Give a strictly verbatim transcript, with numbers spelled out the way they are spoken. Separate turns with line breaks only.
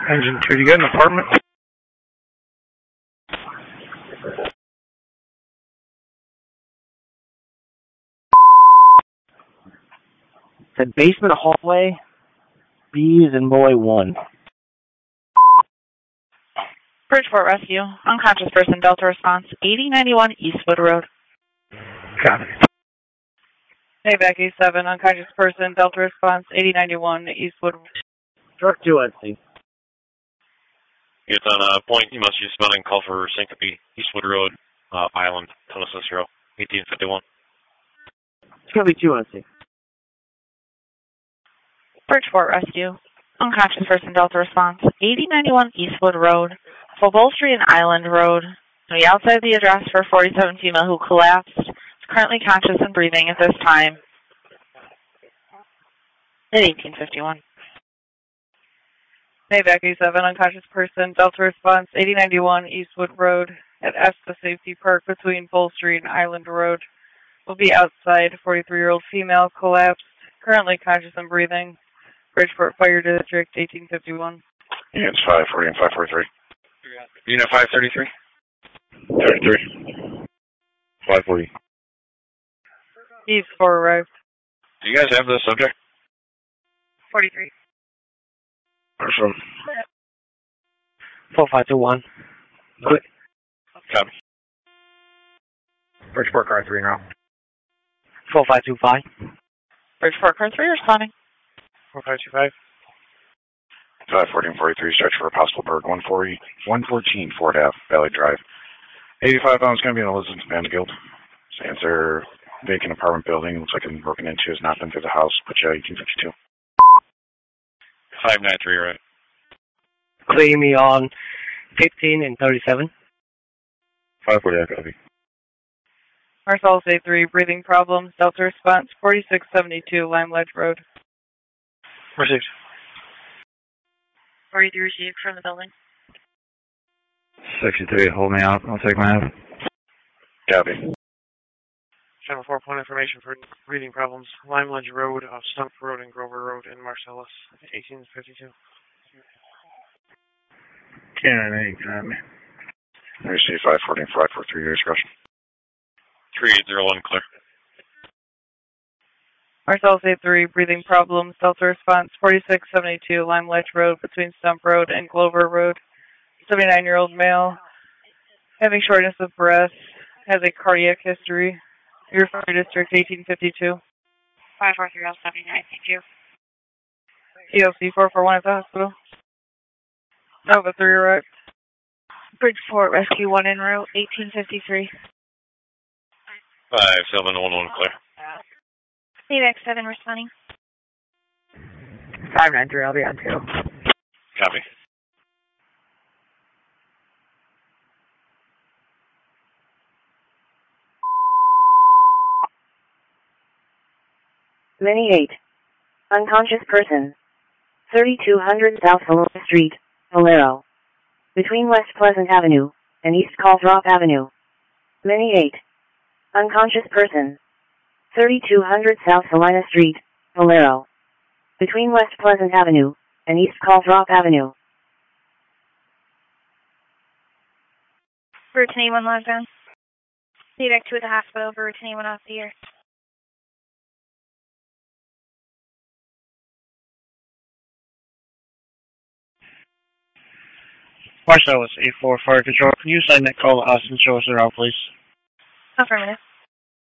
Engine two, do you get an apartment?
The basement hallway, B is in boy one.
Bridgeport Rescue, unconscious person, Delta response, eighty ninety-one Eastwood Road.
Copy.
Hey, back A seven, unconscious person, Delta response, eighty ninety-one Eastwood.
Truck two N C.
It's on a point, you must use spelling, call for syncope, Eastwood Road, uh, Island, Tunnel Cicero, eighteen fifty-one.
It's going to be two N C.
Bridgeport Rescue, unconscious person, Delta response, eighty ninety-one Eastwood Road, Faubourg Street and Island Road. Be outside the address for forty-seven female who collapsed. Is currently conscious and breathing at this time. At eighteen fifty-one. Hey, back A seven, unconscious person, Delta response, eighty ninety-one Eastwood Road at ESTA Safety Park between Bull Street and Island Road. Will be outside, forty-three-year-old female collapsed, currently conscious and breathing. Bridgeport Fire District, eighteen fifty-one.
Units five forty and five forty-three.
Unit five thirty-three.
thirty-three. five forty.
East four arrived.
Do you guys have the subject?
forty-three.
Awesome.
four five two one.
Quick. Copy.
Bridgeport car three now.
four five two five.
Bridgeport car three responding.
four five two five.
five forty and forty-three, search for a possible bird. one forty, one fourteen, Fort Ave, Valley Drive. eighty-five pounds going to be in Elizabeth Vandergilt. Answer, vacant apartment building. Looks like it's broken into. Has not been through the house. Put you eighteen fifty-two.
five ninety-three, right?
Clear me on fifteen and thirty-seven.
five forty, I copy.
Marcellus A three, breathing problems, Delta response, forty-six seventy-two Lime Ledge Road.
Received.
forty-three received from the building.
sixty-three, hold me out. I'll take my F.
Copy.
Channel four, point information for breathing problems. Lime Ledge Road, off Stump Road and Grover Road in Marcellus, eighteen fifty-two. Cannon eight, copy.
Receive five forty and five forty-three, your discretion.
three eight zero one, clear.
Marcellus A three, breathing problems, Delta response, forty-six seventy-two Lime Ledge Road between Stump Road and Glover Road. seventy-nine-year-old male, having shortness of breath, has a cardiac history. Your Fire District, eighteen fifty-two. five four three zero seven nine, thank you. E O C four four one at the hospital. Nova three arrived. Bridgeport Rescue one en route, eighteen fifty-three.
five seven one one, clear.
C X seven responding.
five nine three, I'll be on two.
Copy.
Mini eight. Unconscious person. thirty-two hundred South Valero Street, Valero. Between West Pleasant Avenue and East Calthrop Avenue. Mini eight. Unconscious person. thirty-two hundred South Salina Street, Valero. Between West Pleasant Avenue and East Calthrop Avenue.
Brittany one lockdown. C X two at the hospital, Brittany one off the air.
Marcellus, eight four, Fire Control. Can you send that call to us and show us around, please?
Affirmative.